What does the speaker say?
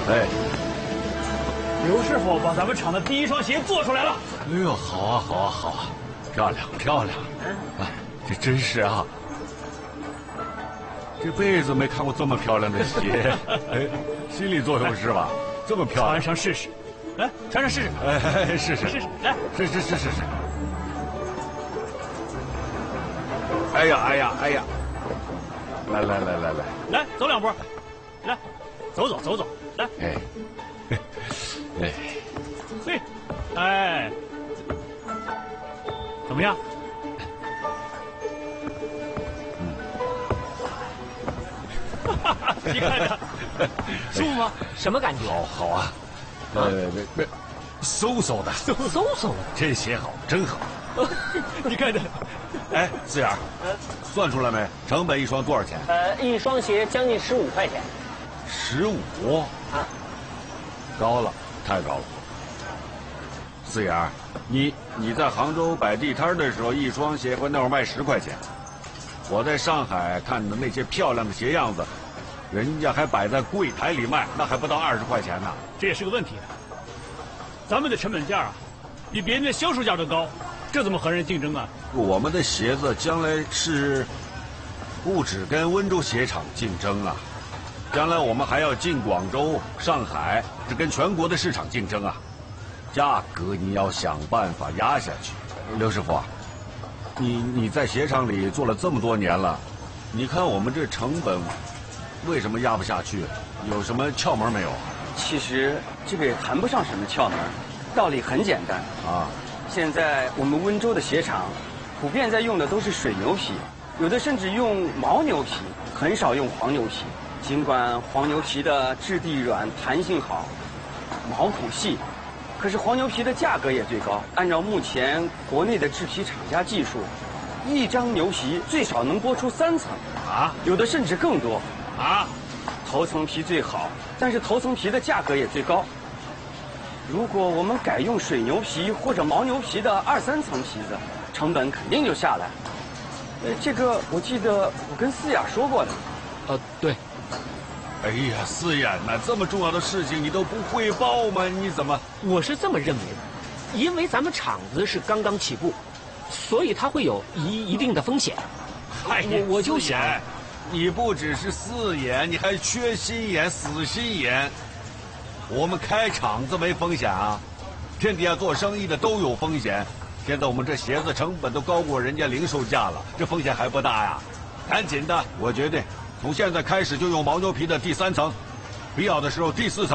哎， 刘师傅把咱们厂的第一双鞋做出来了。 哎呦，好啊，好啊，好啊，漂亮漂亮！啊，这真是啊，这辈子没看过这么漂亮的鞋，哎，心理作用是吧？这么漂亮， 穿上试试，来，穿上试试。 哎，试试试试，来， 试。哎呀哎呀哎呀！来， 来，走两步，来，走，来。 哎，哎， 嘿，哎，怎么样？你看着，舒服吗？ 什么感觉？ 好啊，嗖嗖的， 嗖的， 这鞋好，真好。 你看着， 哎，四眼，算出来没？成本一双多少钱 ？1双鞋将近15块钱。 15啊，高了，太高了。四眼，你在杭州摆地摊的时候，一双鞋那会儿卖10块钱。我在上海看的那些漂亮的鞋样子，人家还摆在柜台里卖，那还不到20块钱呢。 这也是个问题。咱们的成本价啊，比别人的销售价都高，这怎么和人竞争啊？ 我们的鞋子将来是不只跟温州鞋厂竞争啊，将来我们还要进广州、上海，这跟全国的市场竞争啊。价格你要想办法压下去。刘师傅啊，你在鞋厂里做了这么多年了，你看我们这成本为什么压不下去？有什么窍门没有？ 其实这个也谈不上什么窍门，道理很简单啊。 现在我们温州的鞋厂普遍在用的都是水牛皮，有的甚至用牦牛皮，很少用黄牛皮。尽管黄牛皮的质地软、弹性好，毛孔细，可是黄牛皮的价格也最高。按照目前国内的制皮厂家技术，一张牛皮最少能剥出3层啊， 有的甚至更多啊。 头层皮最好，但是头层皮的价格也最高。如果我们改用水牛皮或者牦牛皮的2、3层皮子，成本肯定就下来。这个我记得我跟思雅说过的。 对。 哎呀，四眼呐，这么重要的事情你都不汇报吗？你怎么？ 我是这么认为的，因为咱们厂子是刚刚起步，所以它会有一定的风险。我就想， 你不只是四眼，你还缺心眼、死心眼。我们开厂子没风险啊，天底下做生意的都有风险。现在我们这鞋子成本都高过人家零售价了，这风险还不大呀？赶紧的，我决定从现在开始就用牦牛皮的第3层，必要的时候第4层。